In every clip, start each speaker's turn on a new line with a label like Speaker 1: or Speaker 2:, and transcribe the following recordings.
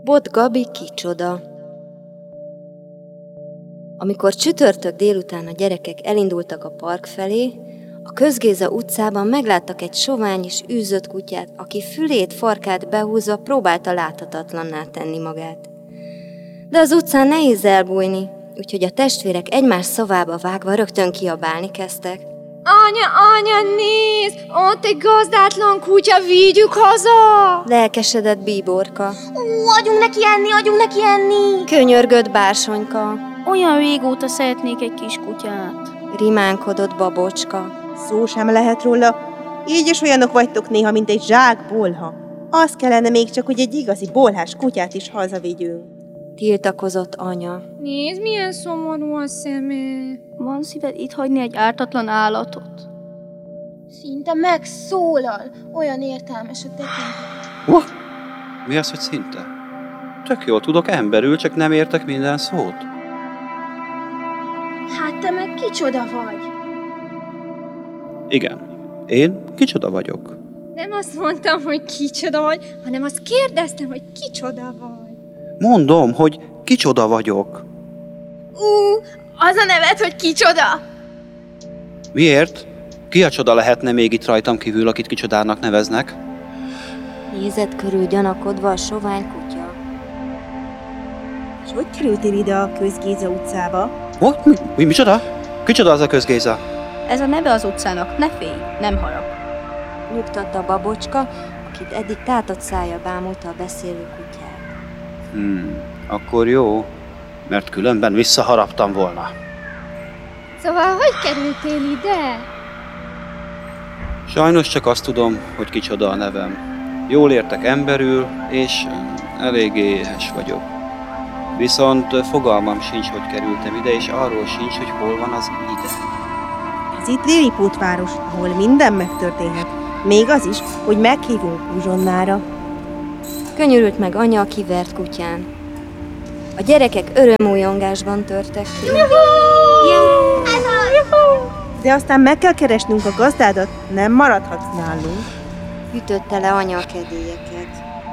Speaker 1: Bot Gabi kicsoda? Amikor csütörtök délután a gyerekek elindultak a park felé, a Közgéza utcában megláttak egy sovány és űzött kutyát, aki fülét, farkát behúzva próbálta láthatatlanná tenni magát. De az utcán nehéz elbújni, úgyhogy a testvérek egymás szavába vágva rögtön kiabálni kezdtek.
Speaker 2: Anya, nézd! Ott egy gazdátlan kutya, vigyük haza!
Speaker 1: Lelkesedett Bíborka.
Speaker 3: Adjunk neki enni!
Speaker 1: Könyörgött Bársonyka.
Speaker 4: Olyan régóta szeretnék egy kis kutyát.
Speaker 1: Rimánkodott Babocska.
Speaker 5: Szó sem lehet róla. Így is olyanok vagytok néha, mint egy zsák bolha. Az kellene még csak, hogy egy igazi bolhás kutyát is hazavigyünk.
Speaker 1: Tiltakozott anya.
Speaker 2: Nézd, milyen szomorú a szeme.
Speaker 4: Van szíved itt hagyni egy ártatlan állatot?
Speaker 3: Szinte megszólal. Olyan értelmes a tekintet.
Speaker 6: Mi az, hogy szinte? Tök jól tudok emberül, csak nem értek minden szót.
Speaker 3: Hát te meg kicsoda vagy?
Speaker 6: Igen, én kicsoda vagyok.
Speaker 2: Nem azt mondtam, hogy kicsoda vagy, hanem azt kérdeztem, hogy kicsoda vagy.
Speaker 6: Mondom, hogy kicsoda vagyok.
Speaker 3: Az a neved, hogy kicsoda?
Speaker 6: Miért? Ki a csoda lehetne még itt rajtam kívül, akit kicsodának neveznek?
Speaker 1: Nézett körül gyanakodva a sovány kutya.
Speaker 5: És hogy kerültél ide a Közgéza utcába?
Speaker 6: Micsoda? Kicsoda az a Közgéza?
Speaker 4: Ez a neve az utcának, ne félj, nem harag.
Speaker 1: Nyugtatta Babocska, akit eddig tátott szája bámulta a beszélő kutyát.
Speaker 6: Akkor jó, mert különben visszaharaptam volna.
Speaker 2: Szóval, hogy kerültél ide?
Speaker 6: Sajnos csak azt tudom, hogy kicsoda a nevem. Jól értek emberül, és eléggé éhes vagyok. Viszont fogalmam sincs, hogy kerültem ide, és arról sincs, hogy hol van az ide.
Speaker 5: Ez itt Lilliputváros, ahol minden megtörténhet. Még az is, hogy meghívunk uzsonnára.
Speaker 1: Könyörült meg anya a kivert kutyán. A gyerekek örömújongásban törtek ki.
Speaker 5: De aztán meg kell keresnünk a gazdádat, nem maradhatsz nálunk.
Speaker 1: Ütötte le anya a kedélyeket.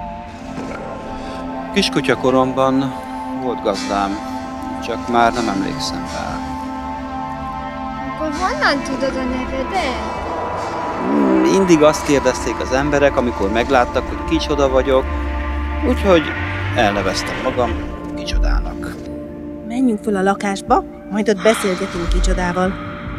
Speaker 6: Kiskutya koromban volt gazdám, csak már nem emlékszem rá.
Speaker 2: Akkor honnan tudod a nevedet?
Speaker 6: Mindig azt kérdezték az emberek, amikor megláttak, hogy kicsoda vagyok, úgyhogy elneveztem magam kicsodának.
Speaker 5: Menjünk föl a lakásba, majd ott beszélgetünk kicsodával.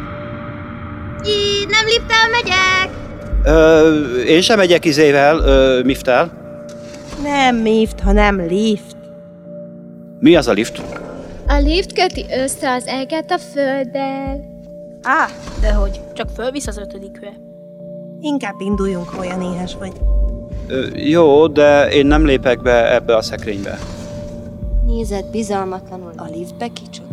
Speaker 3: Nem lifttel megyek!
Speaker 6: Én sem megyek miftel.
Speaker 5: Nem mift, hanem lift.
Speaker 6: Mi az a lift?
Speaker 2: A lift köti össze az eget a földdel.
Speaker 4: Dehogy, csak fölvisz az 5-re.
Speaker 5: Inkább induljunk, ha olyan éhes vagy.
Speaker 6: Jó, de én nem lépek be ebbe a szekrénybe.
Speaker 1: Nézett bizalmatlanul a liftbe kicsoda.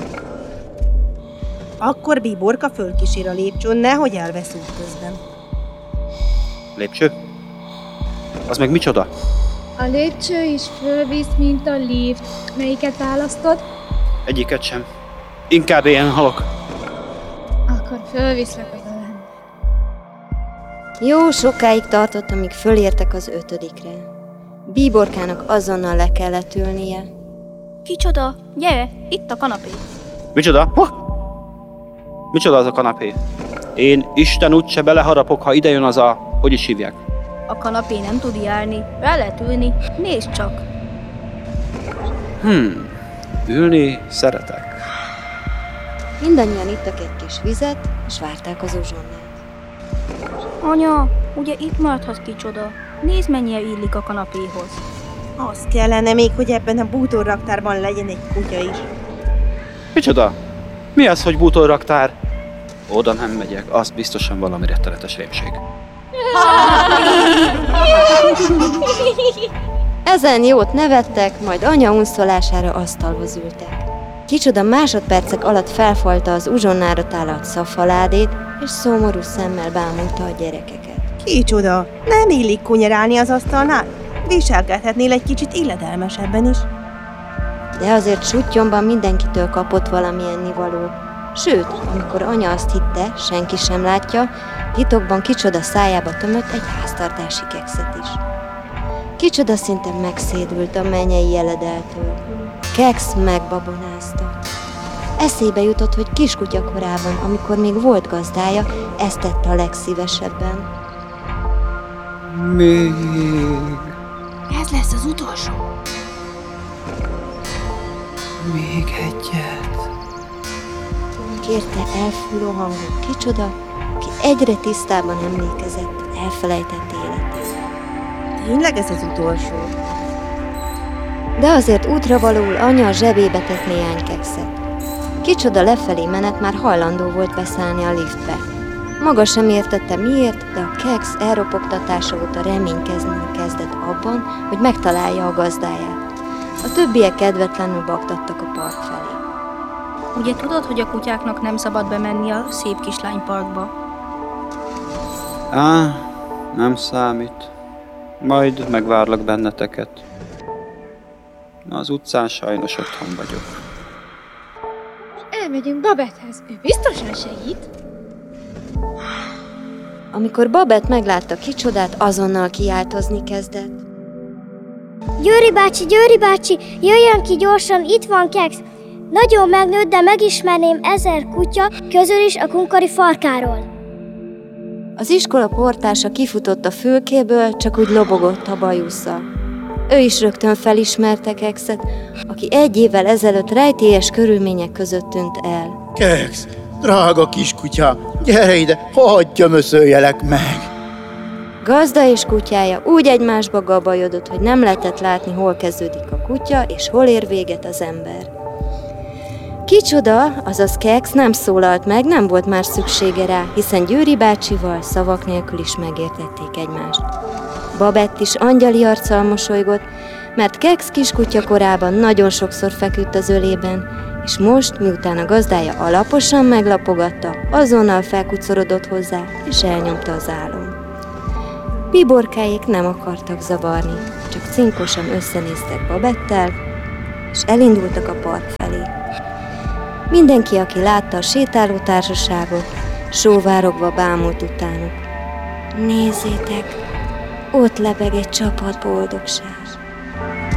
Speaker 5: Akkor Bíborka fölkísér a lépcsőn, nehogy elvesz útközben.
Speaker 6: Lépcső? Az meg micsoda?
Speaker 2: A lépcső is fölvisz, mint a lift. Melyiket választod?
Speaker 6: Egyiket sem. Inkább ilyen halok.
Speaker 2: Akkor fölviszlek az alán.
Speaker 1: Jó sokáig tartott, amíg fölértek az 5-re. Bíborkának azonnal le kellett ülnie.
Speaker 4: Kicsoda, gyere, itt a kanapé.
Speaker 6: Micsoda? Micsoda az a kanapé? Én Isten úgyse beleharapok, ha idejön az a... Hogy is hívják?
Speaker 4: A kanapé nem tud járni, rá lehet ülni, nézd csak.
Speaker 6: Ülni szeretek.
Speaker 1: Mindannyian ittak egy kis vizet, és várták az uzsonnát.
Speaker 4: Anya, ugye itt maradhat kicsoda. Nézd, mennyire illik a kanapéhoz.
Speaker 5: Az kellene még, hogy ebben a bútorraktárban legyen egy kutya is.
Speaker 6: Micsoda? Mi az, hogy bútorraktár? Oda nem megyek, az biztosan valami rettenetes rémség.
Speaker 1: Ezen jót nevettek, majd anya unszolására asztalhoz ültek. Kicsoda másodpercek alatt felfalta az uzsonnára tálat szafaládét, és szomorú szemmel bámulta a gyerekeket.
Speaker 5: Kicsoda, nem illik kunyerálni az asztalnál? Viselkedhetnél egy kicsit illedelmesebben is.
Speaker 1: De azért suttyomban mindenkitől kapott valami ennivalót. Sőt, amikor anya azt hitte, senki sem látja, titokban Kicsoda szájába tömött egy háztartási kekszet is. Kicsoda szinte megszédült a mennyei jeledeltől. Keksz megbabonázta. Eszébe jutott, hogy kiskutya korában, amikor még volt gazdája, ezt tette a legszívesebben.
Speaker 6: Még...
Speaker 4: Ez lesz az utolsó.
Speaker 6: Még egyet.
Speaker 1: Kérte elfúló hangon Kicsoda, aki egyre tisztában emlékezett elfelejtett életét.
Speaker 5: Tényleg ez az utolsó?
Speaker 1: De azért útravalóul anya a zsebébe tett néhány kekszet. Kicsoda lefelé menet már hajlandó volt beszállni a liftbe. Maga sem értette miért, de a keksz elropogtatása óta reménykezni kezdett abban, hogy megtalálja a gazdáját. A többiek kedvetlenül baktattak a park felé.
Speaker 4: Ugye tudod, hogy a kutyáknak nem szabad bemenni a szép kislányparkba?
Speaker 6: Nem számít. Majd megvárlak benneteket. Az utcán sajnos otthon vagyok.
Speaker 2: Elmegyünk Babettehez. Ő biztosan segít.
Speaker 1: Amikor Babett meglátta Kicsodát, azonnal kiáltozni kezdett.
Speaker 7: Győri bácsi, jöjjön ki gyorsan, itt van keksz. Nagyon megnőtt, de megismerném 1000 kutya közül is a kunkori farkáról.
Speaker 1: Az iskola portása kifutott a fülkéből, csak úgy lobogott a bajusszal. Ő is rögtön felismerte Kekszet, aki 1 évvel ezelőtt rejtélyes körülmények között tűnt el.
Speaker 8: Keksz, drága kiskutya, gyere ide, hadd gyömöszöljelek meg!
Speaker 1: Gazda és kutyája úgy egymásba gabajodott, hogy nem lehetett látni, hol kezdődik a kutya, és hol ér véget az ember. Kicsoda, azaz Keksz nem szólalt meg, nem volt már szüksége rá, hiszen Győri bácsival szavak nélkül is megértették egymást. Babett is angyali arccal mosolygott, mert Keksz kiskutya korában nagyon sokszor feküdt az ölében, és most, miután a gazdája alaposan meglapogatta, azonnal felkucorodott hozzá, és elnyomta az álom. Piborkáék nem akartak zavarni, csak cinkosan összenéztek Babettel, és elindultak a park felé. Mindenki, aki látta a sétáló társaságot, sóvárogva bámult utánuk. Nézzétek, ott lebeg egy csapat boldogság.